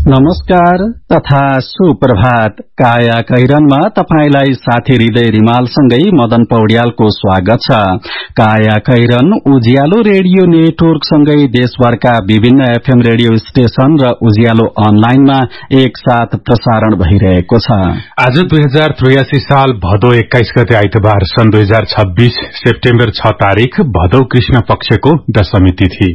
नमस्कार तथा सुप्रभात। काया कैरनमा तपाईलाई साथी हृदय रिमालसँगै मदन पौड्यालको स्वागत छ। काया कैरन उज्यालो रेडियो नेटवर्कसँगै देशभरका विभिन्न एफएम रेडियो स्टेशन र उज्यालो अनलाइनमा एक साथ प्रसारण भइरहेको छ। आज 2083 साल भदौ 21 गते आइतबार सन् 2026 सेप्टेम्बर 6 तारिक भदौ कृष्ण पक्षको दशमी तिथि।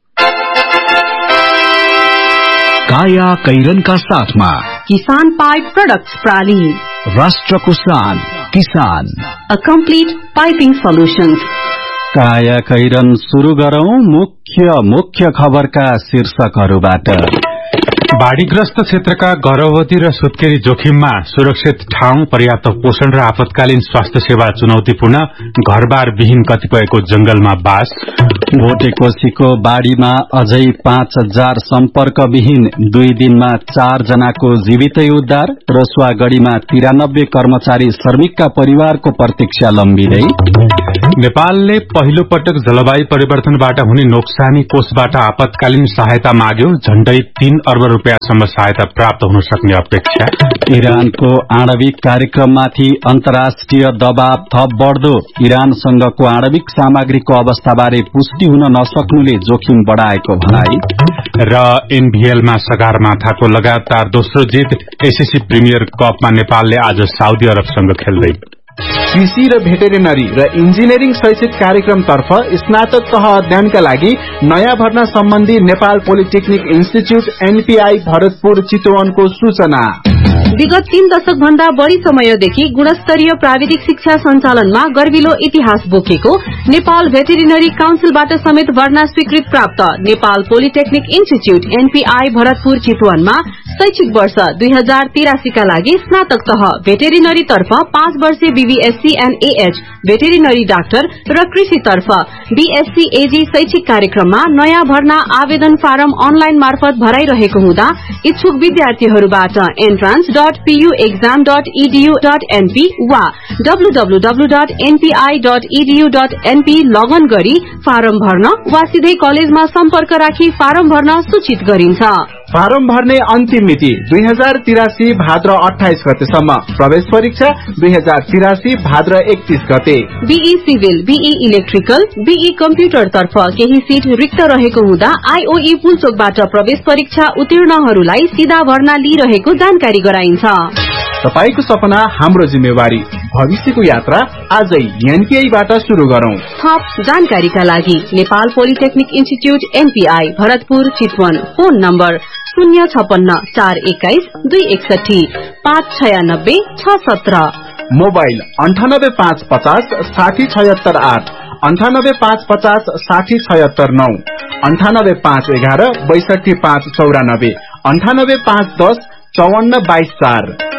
काया कैरनका साथमा किसान पाइप प्रोडक्ट्स प्राली, राष्ट्रको शान किसान, अ कम्प्लिट पाइपिङ सोल्युशन्स। काया कैरन शुरू गरौं मुख्य खबरका शीर्षकहरूबाट। बाढ़ीग्रस्त क्षेत्रका गर्भवती र सुत्केरी जोखिममा सुरक्षित ठाउँ, पर्याप्त पोषण र आपतकालीन स्वास्थ्य सेवा चुनौतीपूर्ण, घरबार विहीन कतिपयको जंगलमा बास। भोटेकोशीको बाढ़ीमा अझै 5000 सम्पर्कविहीन, 2 दिनमा 4 जनाको जीवितै उद्धार। रसुवागढ़ीमा 93 कर्मचारी श्रमिकका परिवारको प्रतीक्षा लम्बिँदै। नेपालले पहिलो पटक जलवायु परिवर्तनबाट हुने नोक्सानी कोषबाट आपतकालीन सहायता माग्यो। झण्डै 3 अर्ब रुपियाँसम्म सहायता प्राप्त हुन सक्ने अपेक्षा। इरानको आणविक कार्यक्रममाथि अन्तर्राष्ट्रिय दबाव थप बढ्दो। इरानसँगको आणविक सामग्रीको अवस्थाबारे पुष्टि हुन नसक्नुले जोखिम बढ़ाएको भनाई। र एनबीएलमा सगरमाथाको लगातार दोस्रो जित। एसएससी प्रिमियर कपमा नेपालले आज साउदी अरबसँग खेल्दै। कृषि र भेटेरिनरी र इन्जिनियरिङ शैक्षिक कार्यक्रमतर्फ स्नातक तह अध्ययनका लागि नयाँ भर्ना सम्बन्धी Nepal polytechnic institute NPI Bharatpur चितवनको सूचना। विगत 3 दशक भन्दा बढ़ी समयदेखि गुणस्तरीय प्राविधिक शिक्षा सञ्चालनमा गर्विलो इतिहास बोकेको नेपाल भेटेरिनरी काउन्सिलबाट समेत भर्ना स्वीकृत प्राप्त Nepal polytechnic institute NPI Bharatpur चितवनमा शैक्षिक वर्ष 2083 का लागि स्नातक तह भेटेरिनरी तर्फ 5 वर्षे BVSc and AH veterinary doctor र कृषि तर्फ बीएससी एजी शैक्षिक कार्यक्रममा नयाँ भर्ना आवेदन फारम अनलाइन मार्फत भराइरहेको हुँदा इच्छुक विद्यार्थीहरूबाट entrance.puexam.edu.np वा www.npi.edu.np लगन गरी फारम भर्न वा सिधै कलेजमा सम्पर्क राखी फारम भर्न सूचित गरिन्छ। फारम भर्ने अन्तिम मिति 2083 भाद्र 28 गतेसम्म। प्रवेश परीक्षा 2083 भाद्र 31 गते। Be civil, be electrical, be computer तर्फ केही सीट रिक्त रहेको हुँदा आईओई पुलचोकबाट प्रवेश परीक्षा उत्तीर्णहरूलाई सीधा भर्ना लिइरहेको जानकारी गराइन्छ। तपाईको सपना हाम्रो जिम्मेवारी, भविष्यको यात्रा आजै एनपीआईबाट शुरू गरौं। थप जानकारीका लागि Nepal polytechnic institute NPI Bharatpur Chitwan, phone number 056-421-261 596-617, mobile 98550 60768, 98550 60769, 98511 62594, 98510 5422 4।